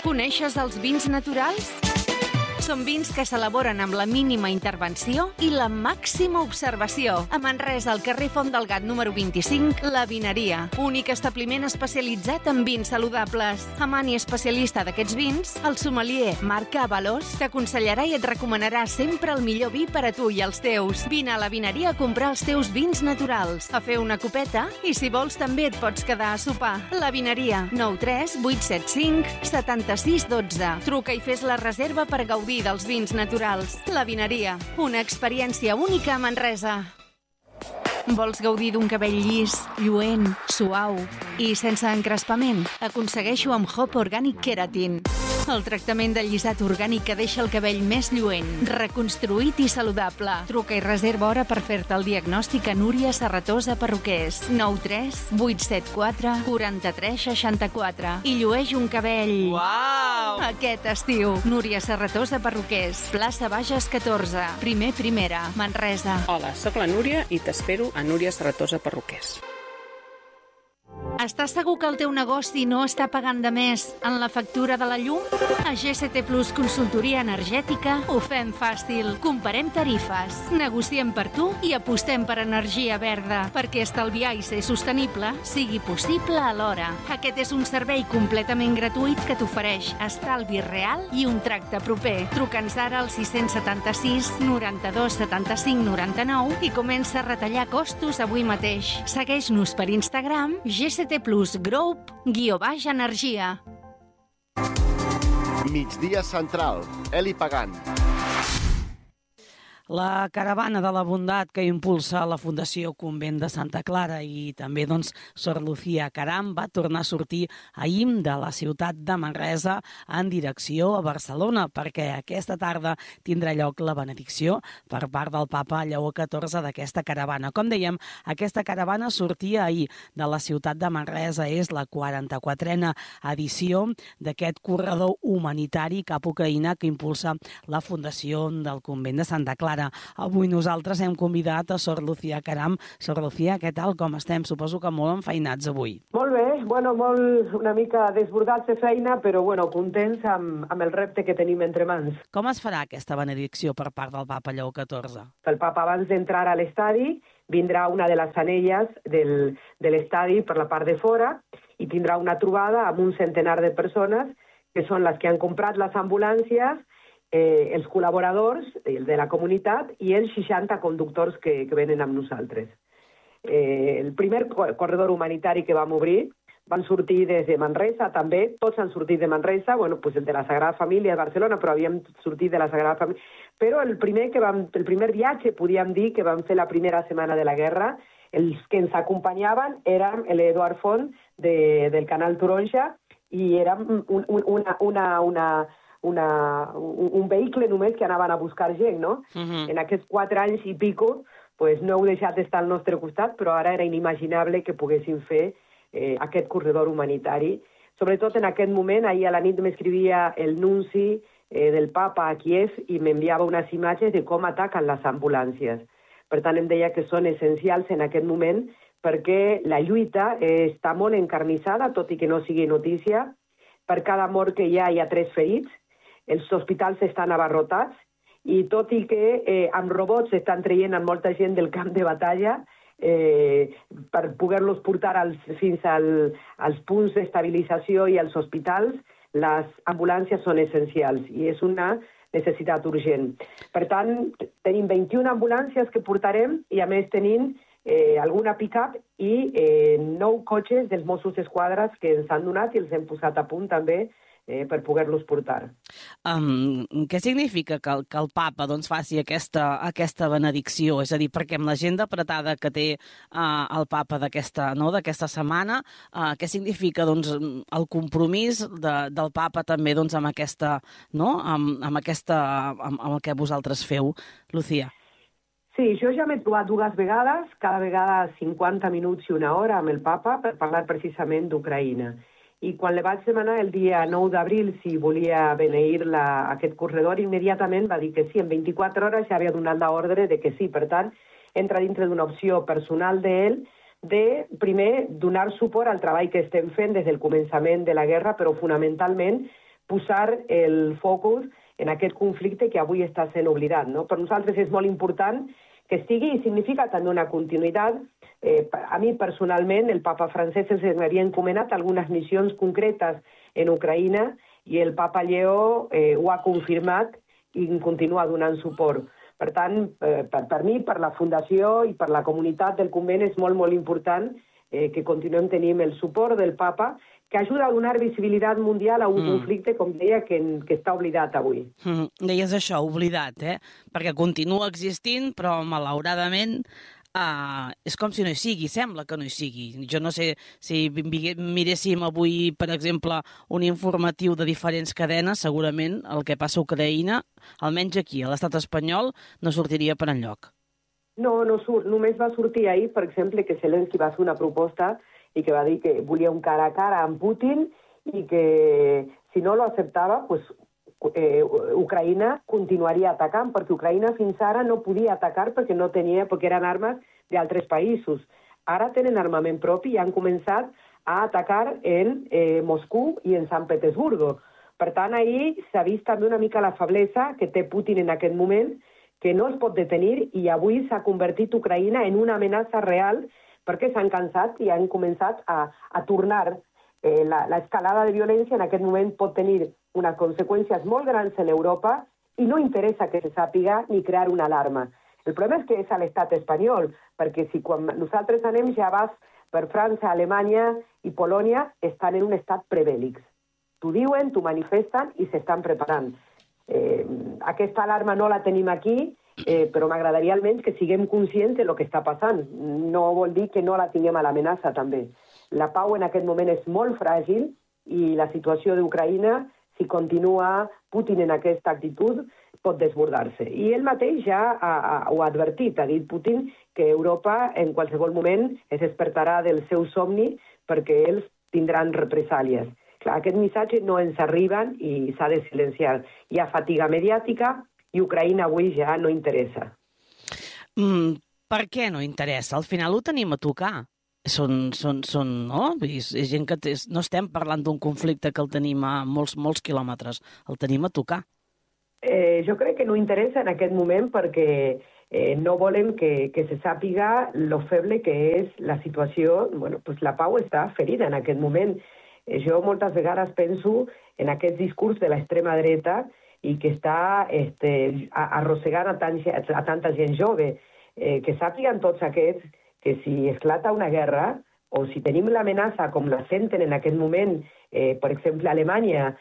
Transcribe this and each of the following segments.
Coneixes els vins naturals? Són vins que s'elaboren amb la mínima intervenció i la màxima observació. A Manresa, al carrer Font del Gat número 25, La Vineria. Únic establiment especialitzat en vins saludables. Amant i especialista d'aquests vins, el sommelier Marc Avalos t'aconsellarà i et recomanarà sempre el millor vi per a tu i els teus. Vine a La Vineria a comprar els teus vins naturals, a fer una copeta i, si vols, també et pots quedar a sopar. La Vineria, 93 875 76 12. Truca i fes la reserva per gaudir dels vins naturals. La Vineria, una experiència única a Manresa. Vols gaudir d'un cabell llis, lluent, suau i sense encrespament? Aconsegueixo amb Hop Organic Keratin. El tractament de llisat orgànic que deixa el cabell més lluent, reconstruït i saludable. Truca i reserva hora per fer-te el diagnòstic a Núria Serratosa Perruquers. 93 874 43 64. I llueix un cabell... Uau! Aquest estiu. Núria Serratosa Perruquers. Plaça Bages 14. Primera. Manresa. Hola, sóc la Núria i t'espero a Núria Serratosa Perruquers. Estàs segur que el teu negoci no està pagant de més en la factura de la llum? A GST Plus Consultoria Energètica ho fem fàcil. Comparem tarifes, negociem per tu i apostem per energia verda, perquè estalviar i ser sostenible sigui possible alhora. Aquest és un servei completament gratuït que t'ofereix estalvi real i un tracte proper. Truca'ns ara al 676 92 75 99 i comença a retallar costos avui mateix. Segueix-nos per Instagram, GST Plus Group _energia. Migdia Central, Eli Pagant. La caravana de la bondat que impulsa la Fundació Convent de Santa Clara i també Sor Lucía Caram va tornar a sortir ahir de la ciutat de Manresa en direcció a Barcelona, perquè aquesta tarda tindrà lloc la benedicció per part del papa Lleó XIV d'aquesta caravana. Com dèiem, aquesta caravana sortia ahir de la ciutat de Manresa. És la 44a edició d'aquest corredor humanitari cap a Ucraïna que impulsa la Fundació del Convent de Santa Clara. Avui nosaltres hem convidat a Sor Lucía Caram. Sor Lucía, què tal? Com estem? Suposo que molt enfeinats avui. Molt bé, una mica desbordats de feina, però contents amb el repte que tenim entre mans. Com es farà aquesta benedicció per part del papa Lleó XIV? El papa, abans d'entrar a l'estadi, vindrà una de les anelles de l'estadi per la part de fora i tindrà una trobada amb un centenar de persones que són les que han comprat les ambulàncies, els col·laboradors de la comunitat i els 60 conductors que venen amb nosaltres. El primer corredor humanitari que vam obrir van sortir des de Manresa, també, tots han sortit de Manresa, el de la Sagrada Família de Barcelona, però havíem sortit de la Sagrada Família. Però el primer viatge, podíem dir, que vam fer la primera setmana de la guerra, els que ens acompanyaven eren l'Eduard Font del Canal Taronja i érem un vehicle només que anaven a buscar gent, no? En aquests 4 anys i pico, no heu deixat d'estar al nostre costat, però ara era inimaginable que poguéssim fer aquest corredor humanitari. Sobretot en aquest moment, ahir a la nit m'escrivia el nunci del papa a Kiev i m'enviava unes imatges de com ataquen les ambulàncies. Per tant, em deia que són essencials en aquest moment perquè la lluita està molt encarnissada, tot i que no sigui notícia. Per cada mort que hi ha 3 ferits. Els hospitals estan abarrotats i tot i que amb robots estan traient molta gent del camp de batalla per poder-los portar fins als punts d'estabilització i als hospitals, les ambulàncies són essencials i és una necessitat urgent. Per tant, tenim 21 ambulàncies que portarem i a més tenim alguna pick-up i 9 cotxes dels Mossos d'Esquadra que ens han donat i els hem posat a punt també per poder-los portar. Què significa que el papa faci aquesta benedicció? És a dir, perquè amb l'agenda apretada que té el papa d'aquesta setmana, què significa el compromís del papa també amb el que vosaltres feu, Lucía? Sí, jo ja m'he trobat 2 vegades, cada vegada 50 minuts i 1 hora amb el papa per parlar precisament d'Ucraïna. I quan li vaig demanar el dia 9 d'abril si volia beneir aquest corredor, immediatament va dir que sí, en 24 hores ja havia donat l'ordre de que sí. Per tant, entra dintre d'una opció personal d'ell de, primer, donar suport al treball que estem fent des del començament de la guerra, però fonamentalment posar el focus en aquest conflicte que avui està sent oblidat. No? Per nosaltres és molt important que estigui i significa també una continuïtat. A mi personalment el papa francès ens havia encomanat algunes missions concretes en Ucraïna i el papa Lleó ho ha confirmat i continua donant suport. Per tant, per mi, per la Fundació i per la comunitat del convent és molt, molt important que continuem tenint el suport del papa, que ajuda a donar visibilitat mundial a un conflicte, com deia, que està oblidat avui. Deies això, oblidat, perquè continua existint, però malauradament és com si no hi sigui, sembla que no hi sigui. Jo no sé si miréssim avui, per exemple, un informatiu de diferents cadenes, segurament el que passa a Ucraïna, almenys aquí, a l'estat espanyol, no sortiria per enlloc. No surt. Només va sortir ahir, per exemple, que Zelensky va fer una proposta i que va dir que volia un cara a cara amb Putin i que si no lo acceptava, pues, Ucraïna continuaria atacant, perquè Ucraïna fins ara no podia atacar perquè eren armes d'altres països. Ara tenen armament propi i han començat a atacar en Moscou i en Sant Petersburgo. Per tant, ahir s'ha vist també una mica la feblesa que té Putin en aquest moment, que no es pot detenir, i avui s'ha convertit Ucraïna en una amenaça real perquè s'han cansat i han començat a tornar. L'escalada de violència en aquest moment pot tenir unes conseqüències molt grans en Europa i no interessa que se sàpiga ni crear una alarma. El problema és que és a l'estat espanyol, perquè si quan nosaltres anem ja vas per França, Alemanya i Polònia, estan en un estat prebèl·lic. T'ho diuen, t'ho manifesten i s'estan preparant. Aquesta alarma no la tenim aquí, però m'agradaria almenys que siguem conscients de lo que està passant. No vol dir que no la tinguem a l'amenaça, també. La pau en aquest moment és molt fràgil i la situació d'Ucraïna, si continua Putin en aquesta actitud, pot desbordar-se. I ell mateix ja ho ha advertit, ha dit Putin que Europa en qualsevol moment es despertarà del seu somni perquè ells tindran represàlies. Clar, aquest missatge no ens arriba i s'ha de silenciar. Hi ha fatiga mediàtica i Ucraïna avui ja no interessa. Per què no interessa? Al final ho tenim a tocar. No? És gent que no estem parlant d'un conflicte que el tenim a molts quilòmetres. El tenim a tocar. Jo crec que no interessa en aquest moment perquè no volem que se sàpiga lo feble que és la situació. Bueno, pues la pau està ferida en aquest moment. Jo moltes vegades penso en aquest discurs de l'extrema dreta i que està arrossegant a tanta gent jove. Que sàpiguen tots aquests que si esclata una guerra o si tenim l'amenaça com la senten en aquest moment, per exemple, Alemanya,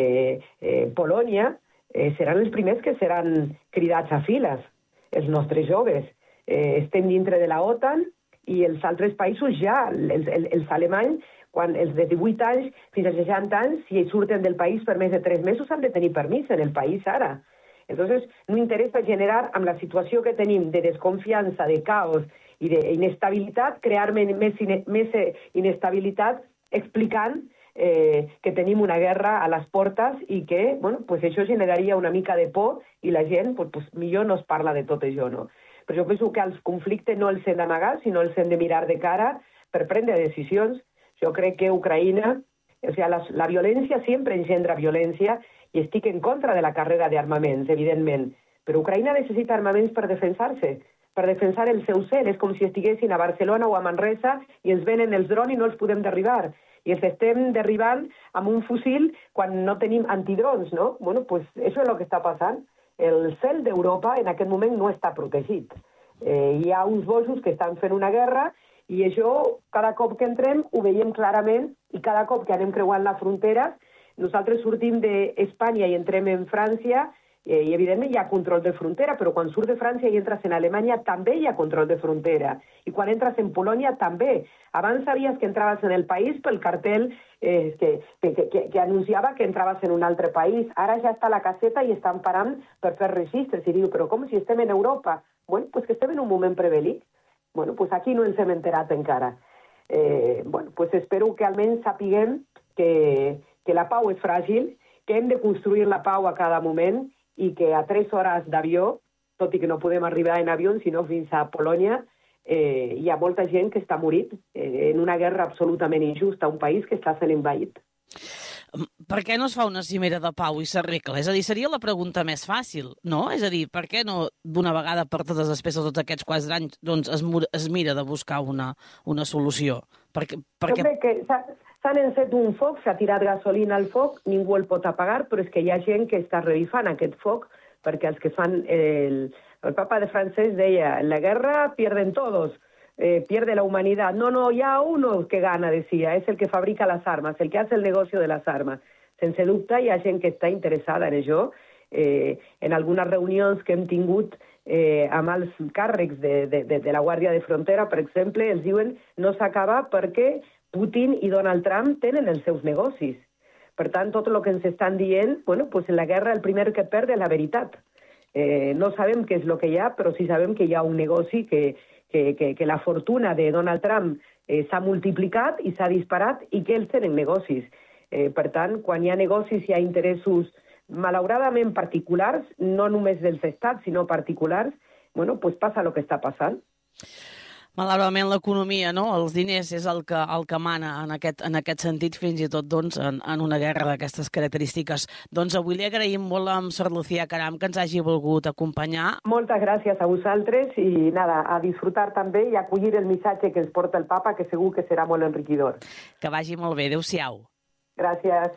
Polònia, seran els primers que seran cridats a files, els nostres joves. Estem dintre de la OTAN i els altres països ja, els alemanys, quan els de 18 anys fins a 60 anys, si ells surten del país per més de 3 mesos, han de tenir permís en el país ara. Entonces, no interessa generar, amb la situació que tenim de desconfiança, de caos i d'inestabilitat, crear més inestabilitat explicant que tenim una guerra a les portes i que això generaria una mica de por i la gent millor no es parla de tot això. No? Però jo penso que els conflictes no els hem d'amagar, sinó els hem de mirar de cara per prendre decisions. Jo crec que Ucraïna, la violència sempre engendra violència i estic en contra de la carrera d'armaments, evidentment. Però Ucraïna necessita armaments per defensar-se, per defensar el seu cel. És com si estiguessin a Barcelona o a Manresa i ens venen els drons i no els podem derribar. I els estem derribant amb un fusil quan no tenim antidrons, no? Bueno, pues això és el que està passant. El cel d'Europa en aquest moment no està protegit. Hi ha uns bojos que estan fent una guerra i això, cada cop que entrem, ho veiem clarament i cada cop que anem creuant la frontera, nosaltres sortim d'Espanya i entrem en França i, evidentment, hi ha control de frontera, però quan surt de França i entres en Alemanya també hi ha control de frontera. I quan entres en Polònia també. Abans sabies que entraves en el país pel cartell que anunciava que entraves en un altre país. Ara ja està a la caseta i estan parant per fer registres. I diu, però com si estem en Europa? Bueno, pues que estem en un moment prebèl·lic. Bueno, pues aquí no ens hem enterat encara. Pues espero que almenys sapiguem que la pau és fràgil, que hem de construir la pau a cada moment i que a 3 hores d'avió, tot i que no podem arribar en avió, sinó fins a Polònia, hi ha molta gent que està morint en una guerra absolutament injusta, un país que està sent envaït. per què no es fa una cimera de pau i s'arregla? És a dir, seria la pregunta més fàcil, no? És a dir, per què no d'una vegada per totes, després de tots aquests 4 anys, doncs es mira de buscar una solució? Jo crec que s'han encet un foc, s'ha tirat gasolina al foc, ningú el pot apagar, però és que hi ha gent que està revifant aquest foc, perquè els que fan... El papa de Francès deia, en la guerra pierden todos, pierde la humanidad. No, hi ha uno que gana, decía, es el que fabrica las armas, el que hace el negocio de las armas. Sense dubte, hi ha gent que està interessada en això. En algunes reunions que hem tingut amb els càrrecs de la Guàrdia de Frontera, per exemple, ens diuen no s'acaba perquè Putin i Donald Trump tenen els seus negocis. Per tant, tot el que ens estan dient, bueno, pues en la guerra el primer que perd és la veritat. No sabem què és el que hi ha, però sí sabem que hi ha un negoci que la fortuna de Donald Trump s'ha multiplicat i s'ha disparat i que ells tenen negocis. Per tant, quan hi ha negocis hi ha interessos malauradament particulars, no només dels estats, sinó particulars, bueno, pues passa el que està passant. Malauradament l'economia, no? Els diners és el que mana en aquest sentit, fins i tot doncs, en una guerra d'aquestes característiques. Doncs avui li agraïm molt a Sor Lucía Caram que ens hagi volgut acompanyar. Moltes gràcies a vosaltres i nada, a disfrutar també i acollir el missatge que ens porta el papa, que segur que serà molt enriquidor. Que vagi molt bé. Adéu-siau. Gràcies.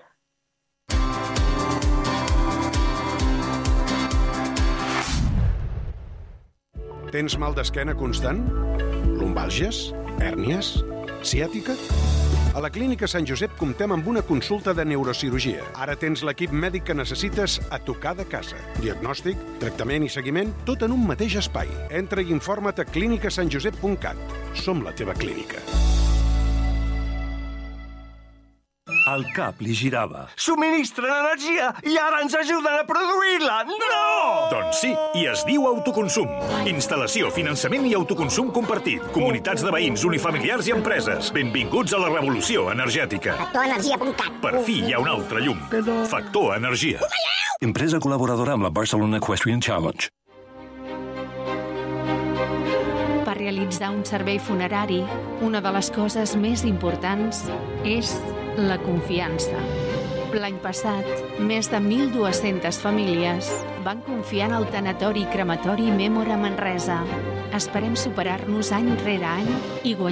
Tens mal d'esquena constant? Lumbàlgies? Hèrnies? Ciàtica? A la Clínica Sant Josep comptem amb una consulta de neurocirurgia. Ara tens l'equip mèdic que necessites a tocar de casa. Diagnòstic, tractament i seguiment, tot en un mateix espai. Entra i informa't a clinicasantjosep.cat. Som la teva clínica. El cap li girava. Subministren energia i ara ens ajuden a produir-la! No! Doncs sí, i es diu autoconsum. Instal·lació, finançament i autoconsum compartit. Comunitats de veïns, unifamiliars i empreses. Benvinguts a la revolució energètica. Factorenergia.cat. Per fi hi ha un altre llum. Factor Energia. Empresa col·laboradora amb la Barcelona Equestrian Challenge. Per realitzar un servei funerari, una de les coses més importants és la confiança. L'any passat, més de 1.200 famílies van confiar en el tanatori i crematori Mémora Manresa. Esperem superar-nos any rere any i guanyar